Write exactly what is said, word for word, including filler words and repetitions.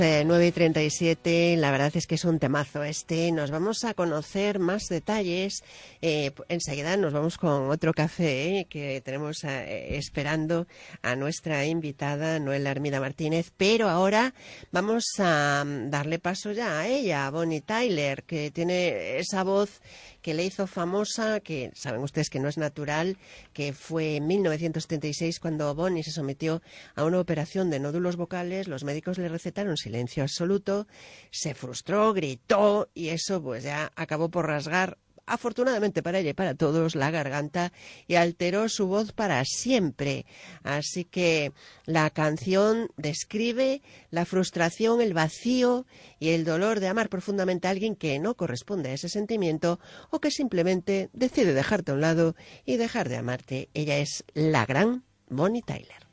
Eh, nueve y treinta y siete, la verdad es que es un temazo este. Nos vamos a conocer más detalles. Eh, enseguida nos vamos con otro café eh, que tenemos eh, esperando a nuestra invitada Noela Hermida Martínez. Pero ahora vamos a darle paso ya a ella, a Bonnie Tyler, que tiene esa voz que le hizo famosa, que saben ustedes que no es natural, que fue en mil novecientos setenta y seis cuando Bonnie se sometió a una operación de nódulos vocales. Los médicos le recetaron silencio absoluto, se frustró, gritó y eso pues ya acabó por rasgar, afortunadamente para ella y para todos, la garganta y alteró su voz para siempre. Así que la canción describe la frustración, el vacío y el dolor de amar profundamente a alguien que no corresponde a ese sentimiento o que simplemente decide dejarte a un lado y dejar de amarte. Ella es la gran Bonnie Tyler.